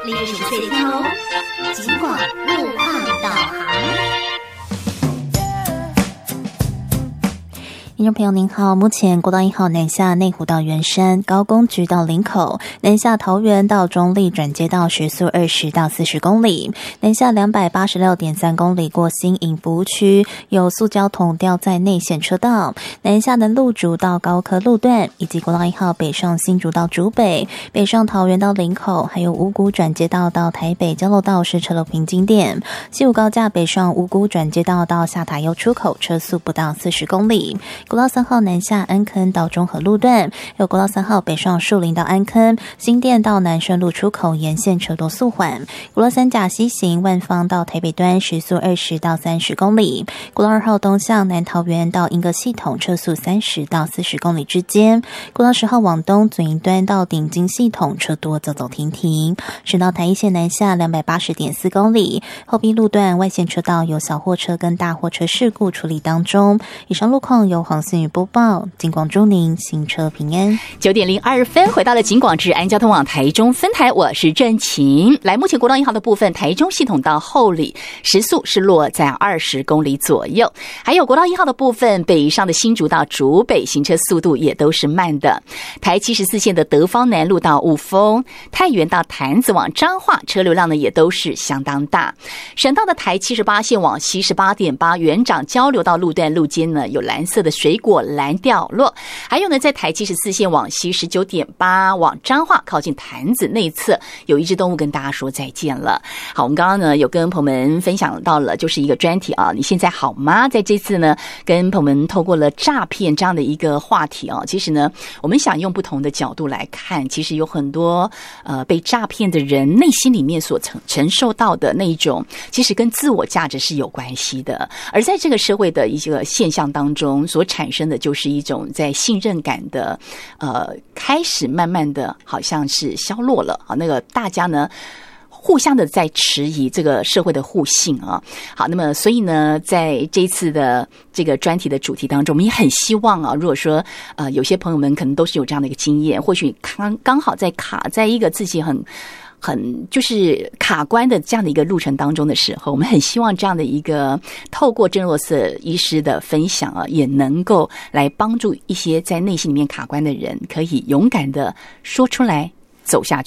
65岁的天龙，尽管路况导航。 听众朋友您好，目前国道1号南下内湖到圆山、高工局到林口，南下桃园到中立转接到时速20到40公里，南下286.3公里过新营服务区，有塑胶桶掉在内线车道，南下的路竹到高科路段，以及国道1号北上新竹到竹北，北上桃园到林口，还有五股转接道到台北交流道是车流平经点，西武高架北上五股转接道到下塔悠出口，车速不到40公里。国道3号南下安坑到中和路段，有国道3号北上树林到安坑，新店到南顺路出口沿线车多速缓。国道3甲西行万芳到台北端时速20到30公里。国道2号东向南桃园到莺歌系统车速30到40公里之间。国道10号往东左营端到顶金系统车多走走停停。省道台一线南下280.4公里，后壁路段外线车道有小货车跟大货车事故处理当中。以上路况由黄信宇播报，警广祝您行车平安。 9点02分，回到了警广治安交通网台中分台，我是郑晴。来，目前国道1号的部分，台中系统到后里时速是落在20公里左右，还有国道1号的部分，北上的新竹到竹北行车速度也都是慢的。台74线的德芳南路到雾峰，太原到潭子往彰化，车流量呢也都是相当大。省道的台78线往西18.8园长交流道路段路肩呢有蓝色的水果蓝掉落，还有呢在台74线往西19.8往彰化靠近潭子内侧有一只动物跟大家说再见了。好，我们刚刚呢有跟朋友们分享到了就是一个专题啊，你现在好吗？在这次呢跟朋友们透过了诈骗这样的一个话题啊，其实呢我们想用不同的角度来看，其实有很多被诈骗的人内心里面所承受到的那一种其实跟自我价值是有关系的，而在这个社会的一个现象当中所产生的就是一种在信任感的开始慢慢的好像是消落了啊，那个大家呢互相的在迟疑这个社会的互信啊。好，那么所以呢在这一次的这个专题的主题当中，我们也很希望啊，如果说有些朋友们可能都是有这样的一个经验，或许刚好在卡在一个自己很就是卡关的这样的一个路程当中的时候，我们很希望这样的一个透过郑若瑟医师的分享啊，也能够来帮助一些在内心里面卡关的人，可以勇敢的说出来走下去。